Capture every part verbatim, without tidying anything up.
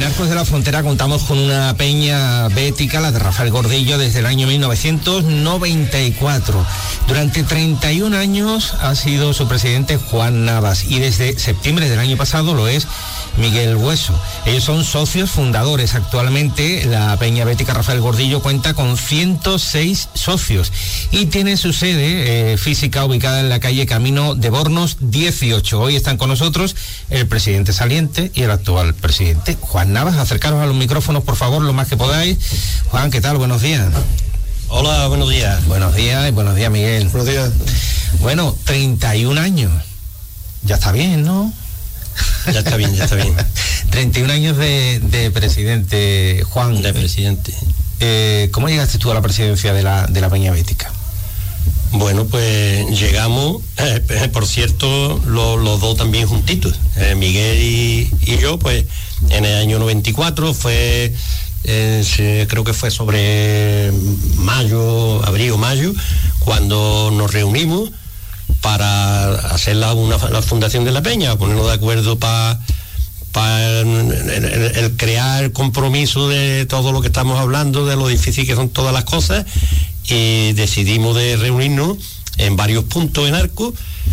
Arcos de la Frontera contamos con una peña bética, la de Rafael Gordillo, desde el año mil novecientos noventa y cuatro. Durante treinta y un años ha sido su presidente Juan Navas y desde septiembre del año pasado lo es Miguel Hueso. Ellos son socios fundadores. Actualmente la peña bética Rafael Gordillo cuenta con ciento seis socios y tiene su sede eh, física ubicada en la calle Camino de Bornos dieciocho. Hoy están con nosotros el presidente saliente y el actual presidente Juan Navas. Acercaros a los micrófonos, por favor, lo más que podáis. Juan, ¿qué tal? Buenos días. Hola, buenos días. Buenos días y buenos días, Miguel. Buenos días. Bueno, treinta y un años. Ya está bien, ¿no? Ya está bien, ya está bien. treinta y un años de, de presidente, Juan. De presidente. Eh, ¿Cómo llegaste tú a la presidencia de la, de la peña bética? Bueno, pues llegamos, eh, por cierto, lo, los dos también juntitos, eh, Miguel y, y yo, pues en el año noventa y cuatro fue, eh, creo que fue sobre mayo, abril o mayo, cuando nos reunimos para hacer la, una, la fundación de la peña, ponernos de acuerdo para pa el, el, el crear el compromiso de todo lo que estamos hablando, de lo difícil que son todas las cosas, y decidimos de reunirnos en varios puntos en Arcos,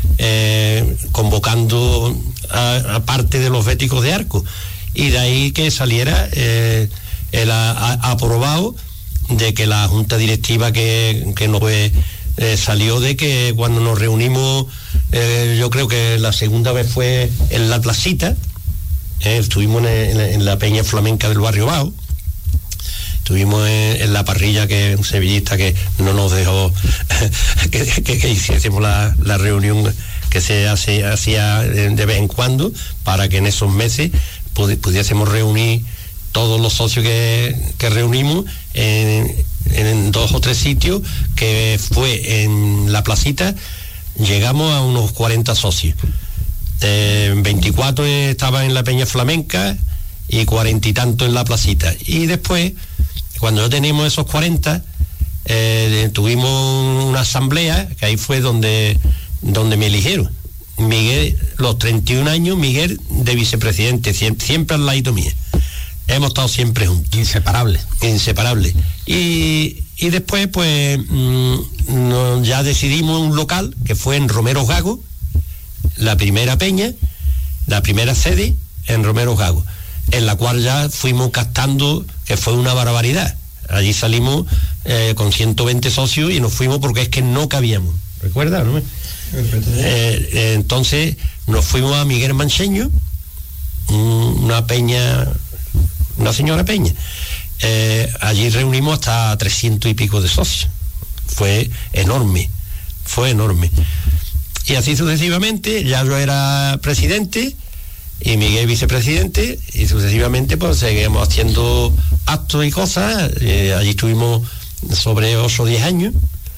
eh, convocando a, a parte de los béticos de Arcos, y de ahí que saliera eh, el a, a, aprobado de que la junta directiva que, que nos fue Eh, salió de que cuando nos reunimos, eh, yo creo que la segunda vez fue en la placita, eh, estuvimos en, en, en la peña flamenca del barrio Bajo, estuvimos en, en la parrilla, que un sevillista que no nos dejó que, que, que hiciésemos la, la reunión que se hace hacía de vez en cuando, para que en esos meses pudi, pudiésemos reunir todos los socios que, que reunimos en, en dos o tres sitios, que fue en la placita. Llegamos a unos cuarenta socios, eh, veinticuatro estaban en la peña flamenca y cuarenta y tantos en la placita, y después cuando ya teníamos esos cuarenta, eh, tuvimos una asamblea, que ahí fue donde, donde me eligieron Miguel, los treinta y un años, Miguel de vicepresidente, siempre, siempre al ladito mío. Hemos estado siempre juntos. Inseparables. Inseparables. Y, y después, pues, mmm, no, ya decidimos un local, que fue en Romero Gago, la primera peña, la primera sede en Romero Gago, en la cual ya fuimos captando, que fue una barbaridad. Allí salimos eh, con ciento veinte socios y nos fuimos porque es que no cabíamos. ¿Recuerdas, no? Eh, eh, entonces, nos fuimos a Miguel Mancheño, una peña... una señora peña, eh, allí reunimos hasta trescientos y pico de socios. Fue enorme, fue enorme. Y así sucesivamente, ya yo era presidente y Miguel vicepresidente, y sucesivamente pues seguimos haciendo actos y cosas. Eh, allí estuvimos sobre ocho o diez años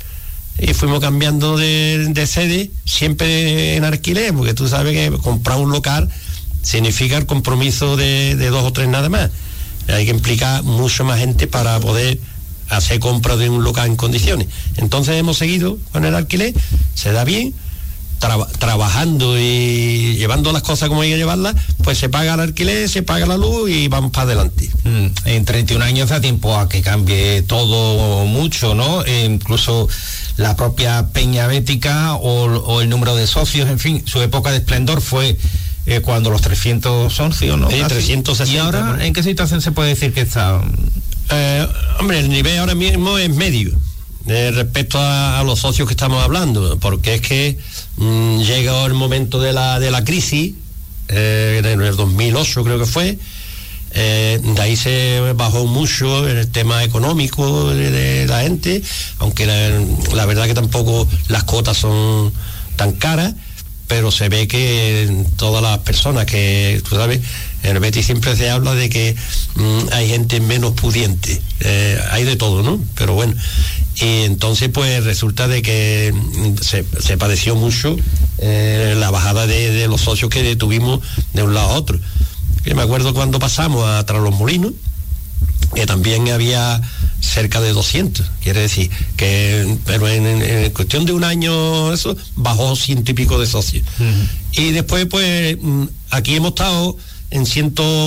y fuimos cambiando de, de sede, siempre en alquiler, porque tú sabes que comprar un local significa el compromiso de, de dos o tres nada más. Hay que implicar mucho más gente para poder hacer compras de un local en condiciones. Entonces hemos seguido con el alquiler, se da bien, tra- trabajando y llevando las cosas como hay que llevarlas, pues se paga el alquiler, se paga la luz y vamos para adelante. Mm, en treinta y un años da tiempo a que cambie todo mucho, ¿no? Eh, incluso la propia peña bética o, o el número de socios, en fin, su época de esplendor fue... Eh, cuando los trescientos socios, ¿no? Sí, trescientos sesenta. ¿Y ahora ¿no? en qué situación se puede decir que está? Eh, hombre, el nivel ahora mismo es medio, eh, respecto a, a los socios que estamos hablando, porque es que mmm, llega el momento de la, de la crisis, eh, en el dos mil ocho creo que fue, eh, de ahí se bajó mucho el tema económico de, de la gente, aunque la, la verdad que tampoco las cuotas son tan caras, pero se ve que todas las personas que, tú sabes, en el Betis siempre se habla de que mmm, hay gente menos pudiente, eh, hay de todo, ¿no? Pero bueno, y entonces pues resulta de que se, se padeció mucho eh, la bajada de, de los socios que tuvimos de un lado a otro. Yo me acuerdo cuando pasamos a Tras los Molinos, que también había cerca de doscientos, quiere decir que, pero en, en, en cuestión de un año eso bajó ciento y pico de socios. Uh-huh. Y después pues aquí hemos estado en ciento